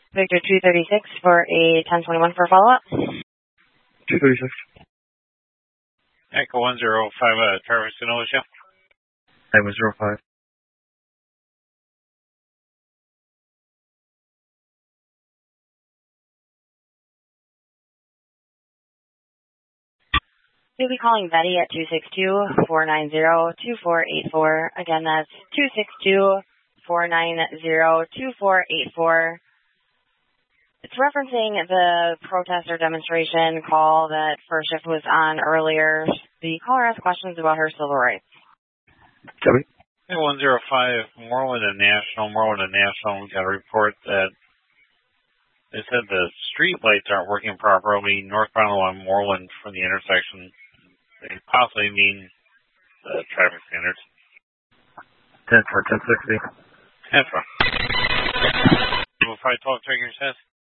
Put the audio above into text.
Victor 236 for a 1021 for follow-up. 236. Echo 105, Travis St. Iowa 05. You'll be calling Betty at 262-490-2484. Again, that's 262-490-2484. It's referencing the protest or demonstration call that First Shift was on earlier. The caller asked questions about her civil rights. Copy. 105, Moreland and National. We got a report that they said the street lights aren't working properly northbound along Moreland from the intersection. They possibly mean the traffic standards. 10-4, 1060. 10-4. 512, take your test.